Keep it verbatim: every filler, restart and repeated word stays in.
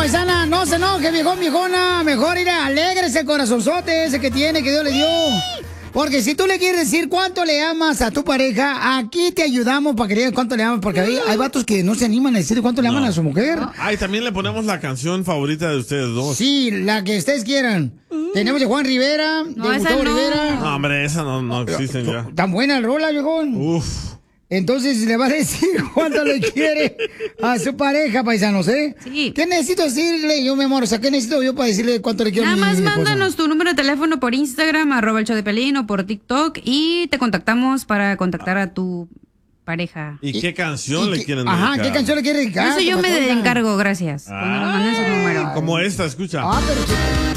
paisana, no se enoje, viejón, viejona. Mejor ir a alégrese el corazonzote ese que tiene, que Dios le dio. Porque si tú le quieres decir cuánto le amas a tu pareja, aquí te ayudamos para que le digas cuánto le amas. Porque hay, hay vatos que no se animan a decir cuánto le aman No. a su mujer. Ay, también le ponemos la canción favorita de ustedes dos. Sí, la que ustedes quieran. Tenemos de Juan Rivera, No, de esa Gustavo no. Rivera. No, hombre, esas no, no existen ya. Tan buena el rola, viejón. Uf. Entonces le va a decir cuánto le quiere a su pareja, paisanos, ¿eh? Sí. ¿Qué necesito decirle yo, mi amor? O sea, ¿qué necesito yo para decirle cuánto le quiero Nada a mi más esposa? mándanos tu número de teléfono por Instagram, arroba el show de Pelín, o por TikTok, y te contactamos para contactar a tu pareja. ¿Y, Y- qué canción ¿Y le qué- quieren Ajá, dedicar? ¿qué canción le quiere dedicar? Eso yo me patrona? encargo, gracias. Cuando nos manden su número. Como esta, escucha. Ah, pero chico.